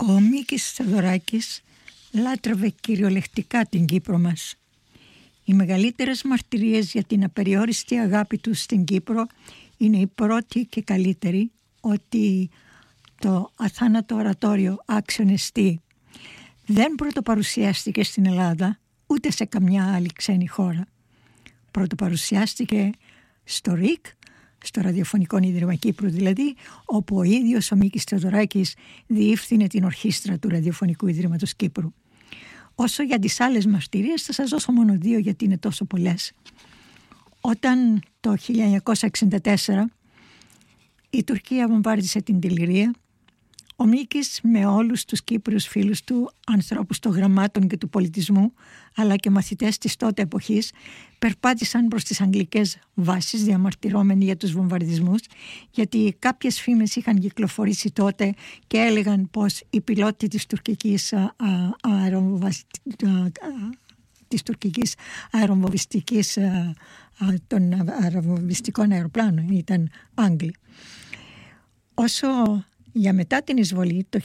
Ο Μίκης Θεοδωράκης λάτρευε κυριολεκτικά την Κύπρο μας. Οι μεγαλύτερες μαρτυρίες για την απεριόριστη αγάπη του στην Κύπρο είναι η πρώτη και καλύτερη, ότι το αθάνατο ορατόριο Άξιον Εστί δεν πρωτοπαρουσιάστηκε στην Ελλάδα ούτε σε καμιά άλλη ξένη χώρα. Πρωτοπαρουσιάστηκε στο ΡΙΚ, στο Ραδιοφωνικό Ίδρυμα Κύπρου δηλαδή, όπου ο ίδιος ο Μίκης Θεοδωράκης διεύθυνε την ορχήστρα του Ραδιοφωνικού Ιδρύματος Κύπρου. Όσο για τις άλλες μαρτυρίες θα σας δώσω μόνο 2 γιατί είναι τόσο πολλές. Όταν το 1964 η Τουρκία βομβάρδισε την Τιλιρία, ο Μίκης με όλους τους Κύπριους φίλους του, ανθρώπους των γραμμάτων και του πολιτισμού, αλλά και μαθητές της τότε εποχής, περπάτησαν προς τις αγγλικές βάσεις διαμαρτυρώμενοι για τους βομβαρδισμούς, γιατί κάποιες φήμες είχαν κυκλοφορήσει τότε και έλεγαν πως οι πιλότοι της τουρκικής αεροβομβιστικής των αεροβομβιστικών αεροπλάνων ήταν Άγγλοι. Όσο για μετά την εισβολή το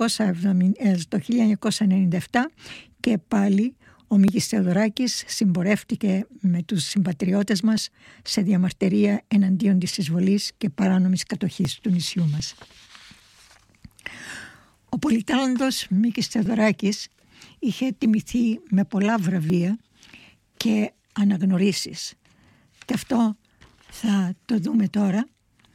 1997 και πάλι ο Μίκης Θεοδωράκης συμπορεύτηκε με τους συμπατριώτες μας σε διαμαρτυρία εναντίον της εισβολής και παράνομης κατοχής του νησιού μας. Ο πολυτάλαντος Μίκης Θεοδωράκης είχε τιμηθεί με πολλά βραβεία και αναγνωρίσεις. Και αυτό θα το δούμε τώρα,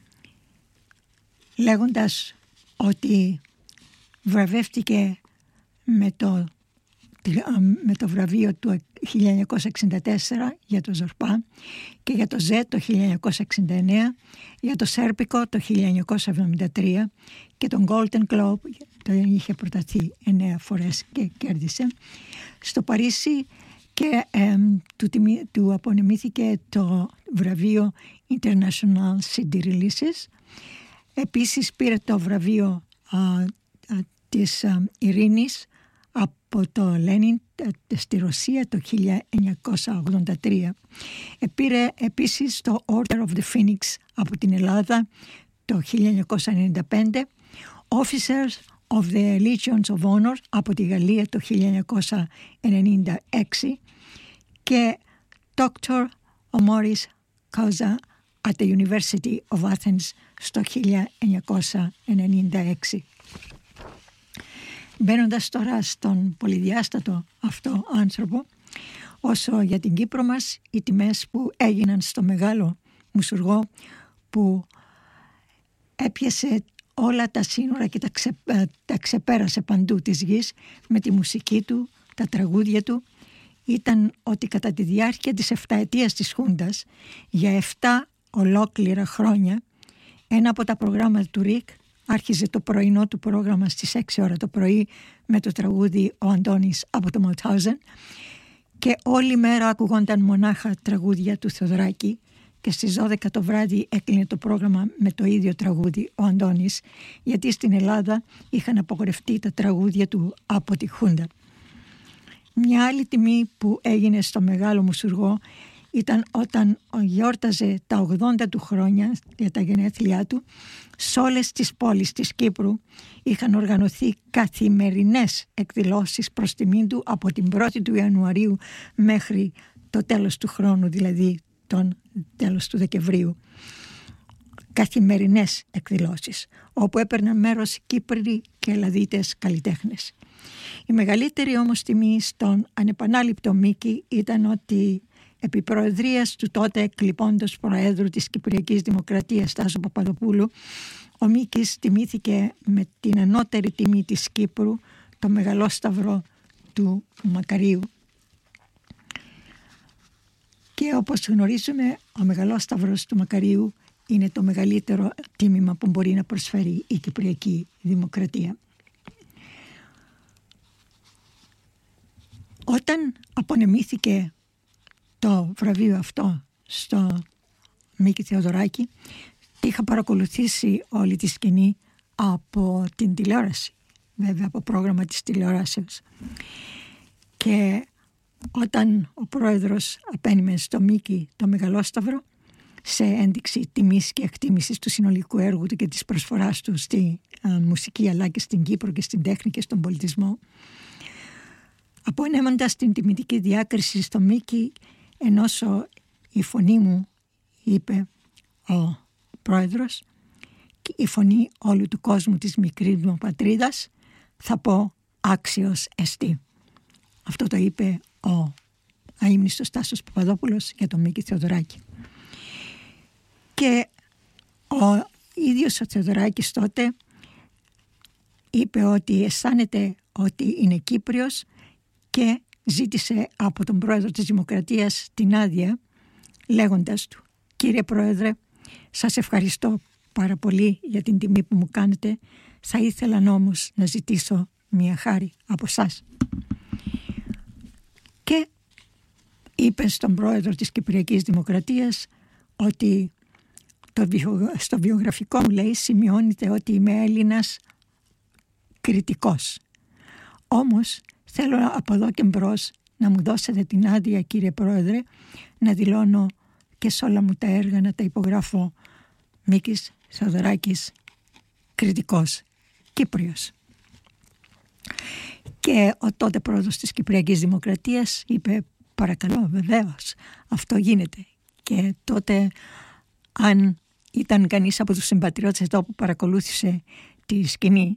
λέγοντας ότι βραβεύτηκε με το βραβείο του 1964 για το Ζορπά και για το ΖΕ το 1969, για το Σέρπικο το 1973 και τον Golden Globe το είχε προταθεί 9 φορές και κέρδισε. Στο Παρίσι και του απονεμήθηκε το βραβείο International CD Releases. Επίσης πήρε το βραβείο της ειρήνης από το Λένιν στη Ρωσία το 1983. Πήρε επίσης το Order of the Phoenix από την Ελλάδα το 1995, Officers of the Legions of Honor από τη Γαλλία το 1996 και Dr. Honoris Causa at the University of Athens στο 1996. Μπαίνοντας τώρα στον πολυδιάστατο αυτό άνθρωπο, όσο για την Κύπρο μας, οι τιμές που έγιναν στο μεγάλο μουσουργό που έπιασε όλα τα σύνορα και τα ξεπέρασε παντού της γης με τη μουσική του, τα τραγούδια του, ήταν ότι κατά τη διάρκεια της 7ετίας της Χούντας, για 7 ολόκληρα χρόνια, ένα από τα προγράμματα του ΡΙΚ άρχιζε το πρωινό του πρόγραμμα στις 6 ώρα το πρωί με το τραγούδι «Ο Αντώνης» από το Μαουτχάουζεν και όλη μέρα ακουγόνταν μονάχα τραγούδια του Θεοδωράκη και στις 12 το βράδυ έκλεινε το πρόγραμμα με το ίδιο τραγούδι «Ο Αντώνης», γιατί στην Ελλάδα είχαν απογορευτεί τα τραγούδια του από τη Χούντα. Μια άλλη τιμή που έγινε στο μεγάλο μουσουργό ήταν όταν γιόρταζε τα 80 του χρόνια για τα γενέθλιά του. Σε όλες τις πόλεις της Κύπρου είχαν οργανωθεί καθημερινές εκδηλώσεις προς τιμήν του από την 1η του Ιανουαρίου μέχρι το τέλος του χρόνου, δηλαδή τον τέλος του Δεκεμβρίου. Καθημερινές εκδηλώσεις όπου έπαιρναν μέρος Κύπροι και Ελλαδίτες καλλιτέχνες. Η μεγαλύτερη όμως τιμή στον ανεπανάληπτο Μίκη ήταν ότι επί προεδρίας του τότε εκλειπώντος Προέδρου της Κυπριακής Δημοκρατίας Τάσο Παπαδοπούλου, ο Μίκης τιμήθηκε με την ανώτερη τιμή της Κύπρου, το Μεγαλόσταυρο του Μακαρίου. Και όπως γνωρίζουμε, ο Μεγαλόσταυρος του Μακαρίου είναι το μεγαλύτερο τίμημα που μπορεί να προσφέρει η Κυπριακή Δημοκρατία. Όταν απονεμήθηκε το βραβείο αυτό στο Μίκη Θεοδωράκη, είχα παρακολουθήσει όλη τη σκηνή από την τηλεόραση, βέβαια από πρόγραμμα της τηλεοράσεως. Και όταν ο πρόεδρος απένιμε στο Μίκη το Μεγαλόσταυρο, σε ένδειξη τιμής και εκτίμησης του συνολικού έργου του και της προσφοράς του στη μουσική, αλλά και στην Κύπρο και στην τέχνη και στον πολιτισμό. Απονέμοντας την τιμητική διάκριση στο Μίκη, ενός η φωνή μου, είπε ο πρόεδρος, και η φωνή όλου του κόσμου της μικρής μου πατρίδας, θα πω άξιος εστί. Αυτό το είπε ο αείμνηστος Τάσος Παπαδόπουλος για τον Μίκη Θεοδωράκη. Και ο ίδιος ο Θεοδωράκης τότε είπε ότι αισθάνεται ότι είναι Κύπριος και ζήτησε από τον πρόεδρο της Δημοκρατίας την άδεια, λέγοντας του: «Κύριε Πρόεδρε, σας ευχαριστώ πάρα πολύ για την τιμή που μου κάνετε. Θα ήθελα όμως να ζητήσω μια χάρη από σας». Και είπε στον πρόεδρο της Κυπριακής Δημοκρατίας ότι στο βιογραφικό μου, λέει, σημειώνεται ότι είμαι Έλληνας κριτικός. Όμως θέλω από εδώ και μπρος να μου δώσετε την άδεια, κύριε Πρόεδρε, να δηλώνω και σε όλα μου τα έργα να τα υπογράφω Μίκης Θεοδωράκης κριτικός, Κύπριος. Και ο τότε πρόεδρος της Κυπριακής Δημοκρατίας είπε: «Παρακαλώ, βεβαίως, αυτό γίνεται». Και τότε, αν ήταν κανείς από τους συμπατριώτες εδώ που παρακολούθησε τη σκηνή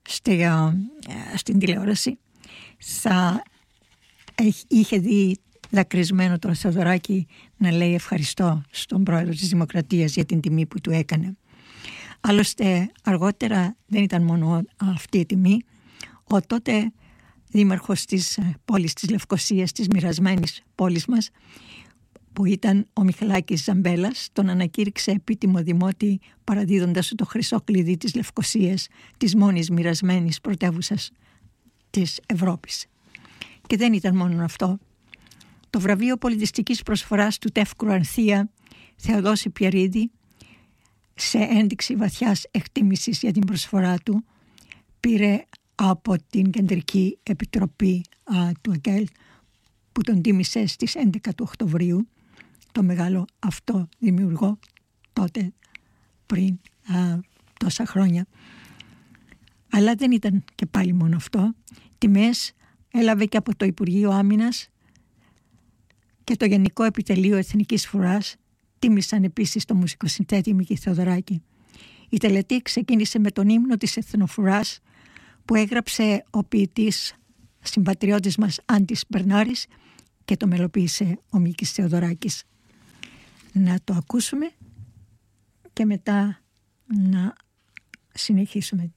στην τηλεόραση, θα είχε δει δακρυσμένο τον Θεοδωράκη να λέει ευχαριστώ στον πρόεδρο της Δημοκρατίας για την τιμή που του έκανε. Άλλωστε αργότερα δεν ήταν μόνο αυτή η τιμή. Ο τότε δήμαρχος της πόλης της Λευκωσίας, της μοιρασμένης πόλης μας, που ήταν ο Μιχαλάκης Ζαμπέλας, τον ανακήρυξε επίτιμο δημότη, παραδίδοντας του το χρυσό κλειδί της Λευκωσίας, της μόνης μοιρασμένης πρωτεύουσας της Ευρώπης. Και δεν ήταν μόνο αυτό. Το βραβείο πολιτιστικής προσφοράς του Τεύκρου Ανθία Θεοδόση Πιερίδη, σε ένδειξη βαθιάς εκτίμησης για την προσφορά του, πήρε από την Κεντρική Επιτροπή του ΑΚΕΛ, που τον τίμησε στις 11 του Οκτωβρίου, το μεγάλο αυτό δημιουργό τότε, πριν τόσα χρόνια. Αλλά δεν ήταν και πάλι μόνο αυτό. Τιμές έλαβε και από το Υπουργείο Άμυνας και το Γενικό Επιτελείο Εθνικής Φουράς. Τίμησαν επίσης το μουσικοσυνθέτη Μίκη Θεοδωράκη. Η τελετή ξεκίνησε με τον ύμνο της Εθνοφουράς που έγραψε ο ποιητής συμπατριώτης μας Άντης Μπερνάρης και το μελοποίησε ο Μίκης Θεοδωράκης. Να το ακούσουμε και μετά να συνεχίσουμε